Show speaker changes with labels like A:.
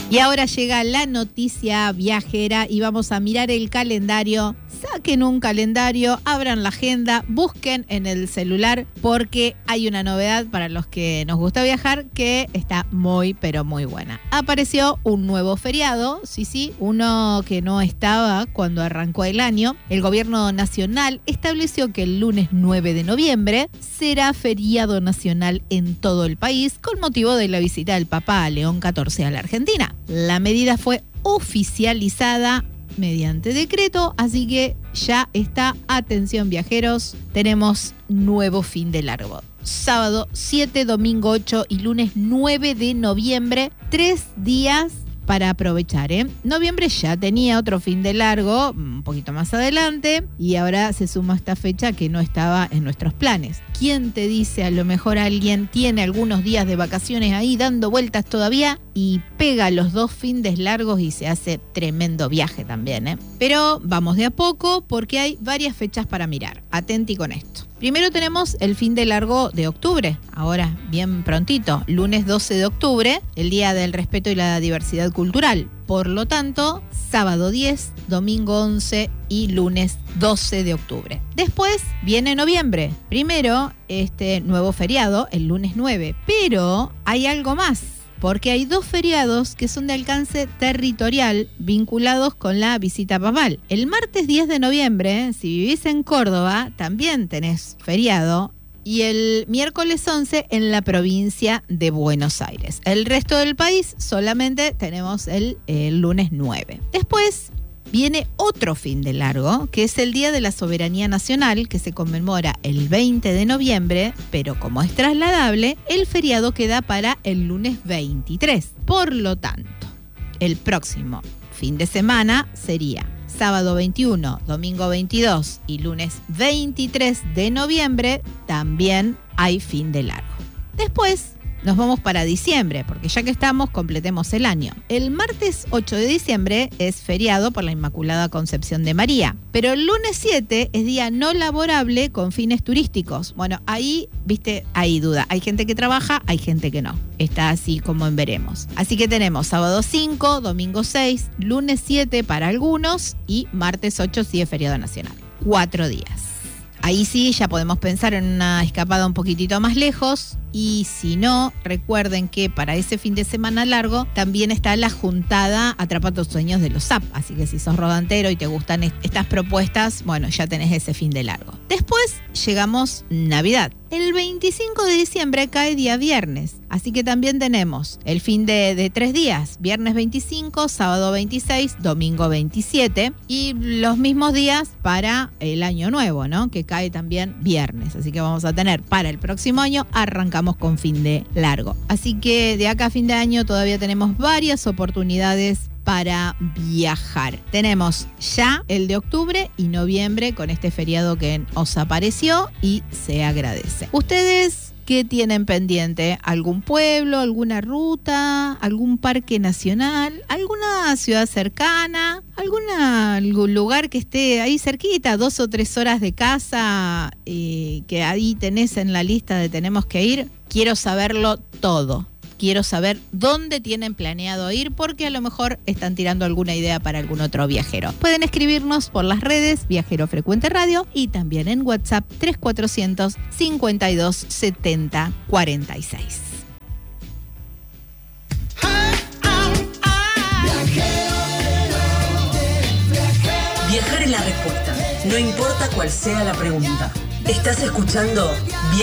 A: Y ahora llega la noticia viajera y vamos a mirar el calendario. Saquen un calendario, abran la agenda, busquen en el celular porque hay una novedad para los que nos gusta viajar que está muy, pero muy buena. Apareció un nuevo feriado, sí, uno que no estaba cuando arrancó el año. El gobierno nacional estableció que el lunes 9 de noviembre será feriado nacional en todo el país con motivo de la visita del Papa León XIV a la Argentina. La medida fue oficializada mediante decreto, así que ya está. Atención viajeros, tenemos nuevo fin de largo. Sábado 7, domingo 8 y lunes 9 de noviembre, 3 días para aprovechar, ¿eh? Noviembre ya tenía otro fin de largo, un poquito más adelante, y ahora se suma esta fecha que no estaba en nuestros planes. ¿Quién te dice? A lo mejor alguien tiene algunos días de vacaciones ahí dando vueltas todavía y pega los 2 fines largos y se hace tremendo viaje también, ¿eh? Pero vamos de a poco porque hay varias fechas para mirar. Atenti con esto. Primero tenemos el fin de largo de octubre, ahora bien prontito, lunes 12 de octubre, el Día del Respeto y la Diversidad Cultural. Por lo tanto, sábado 10, domingo 11 y lunes 12 de octubre. Después viene noviembre. Primero, este nuevo feriado, el lunes 9. Pero hay algo más, porque hay 2 feriados que son de alcance territorial vinculados con la visita papal. El martes 10 de noviembre, si vivís en Córdoba, también tenés feriado. Y el miércoles 11 en la provincia de Buenos Aires. El resto del país solamente tenemos el lunes 9. Después viene otro fin de largo, que es el Día de la Soberanía Nacional, que se conmemora el 20 de noviembre, pero como es trasladable, el feriado queda para el lunes 23. Por lo tanto, el próximo fin de semana sería sábado 21, domingo 22 y lunes 23 de noviembre, también hay fin de largo. Después nos vamos para diciembre, porque ya que estamos, completemos el año. El martes 8 de diciembre es feriado por la Inmaculada Concepción de María, pero el lunes 7 es día no laborable con fines turísticos. Bueno, ahí, viste, hay duda. Hay gente que trabaja, hay gente que no. Está así como en veremos. Así que tenemos sábado 5, domingo 6, lunes 7 para algunos y martes 8 sí es feriado nacional. 4 días. Ahí sí ya podemos pensar en una escapada un poquitito más lejos. Y si no, recuerden que para ese fin de semana largo también está la juntada Atrapa tus sueños de los ZAP. Así que si sos rodantero y te gustan estas propuestas, bueno, ya tenés ese fin de largo. Después llegamos Navidad. El 25 de diciembre cae día viernes, así que también tenemos el fin de 3 días, viernes 25, sábado 26, domingo 27 y los mismos días para el año nuevo, ¿no? Que cae también viernes, así que vamos a tener para el próximo año, arrancamos con fin de largo. Así que de acá a fin de año todavía tenemos varias oportunidades para viajar. Tenemos ya el de octubre y noviembre con este feriado que os apareció y se agradece. ¿Ustedes qué tienen pendiente? ¿Algún pueblo, alguna ruta, algún parque nacional, alguna ciudad cercana, algún lugar que esté ahí cerquita, 2 o 3 horas de casa que ahí tenés en la lista de tenemos que ir? Quiero saberlo todo. Quiero saber dónde tienen planeado ir porque a lo mejor están tirando alguna idea para algún otro viajero. Pueden escribirnos por las redes Viajero Frecuente Radio y también en WhatsApp 3400 52 70 46.
B: Viajar es la respuesta, no importa cuál sea la pregunta. Estás escuchando Viaje